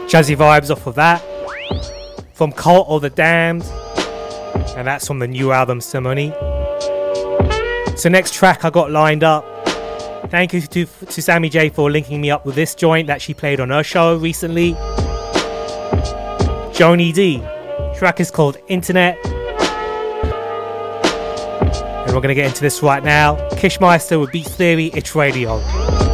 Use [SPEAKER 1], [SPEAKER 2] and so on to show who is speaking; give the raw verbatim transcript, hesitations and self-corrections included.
[SPEAKER 1] Jazzy vibes off of that. From Cult of the Damned. And that's from the new album Simone. So next track I got lined up. Thank you to, to Sammy J for linking me up with this joint that she played on her show recently. Joni D. Track is called Internet. And we're going to get into this right now. Kishmeister with Beat Theory, It's Radio.